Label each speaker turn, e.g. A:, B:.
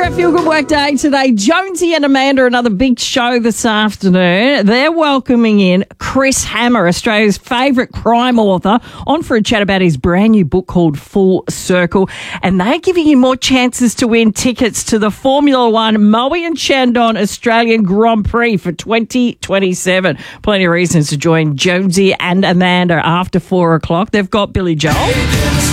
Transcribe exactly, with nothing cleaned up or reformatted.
A: our Feel Good Work Day today. Jonesy and Amanda, another big show this afternoon. They're welcoming in Chris Hammer, Australia's favourite crime author, on for a chat about his brand new book called Full Circle. And they're giving you more chances to win tickets to the Formula One Moe and Chandon Australian Grand Prix for twenty twenty-seven. Plenty of reasons to join Jonesy and Amanda after four o'clock. They've got Billy Joel.